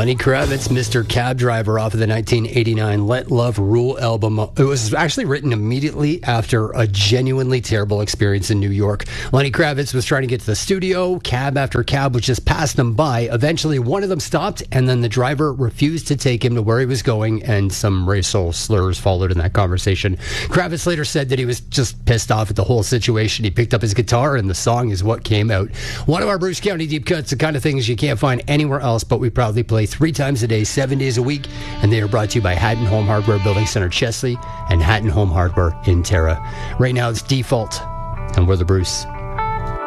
Lenny Kravitz, Mr. Cab Driver, off of the 1989 Let Love Rule album. It was actually written immediately after a genuinely terrible experience in New York. Lenny Kravitz was trying to get to the studio. Cab after cab was just passing him by. Eventually, one of them stopped, and then the driver refused to take him to where he was going, and some racial slurs followed in that conversation. Kravitz later said that he was just pissed off at the whole situation. He picked up his guitar, and the song is what came out. One of our Bruce County Deep Cuts, the kind of things you can't find anywhere else, but we proudly play 3 times a day, 7 days a week, and they are brought to you by Hatton Home Hardware Building Center Chesley and Hatton Home Hardware in Terra. Right now it's Default, and we're the Bruce.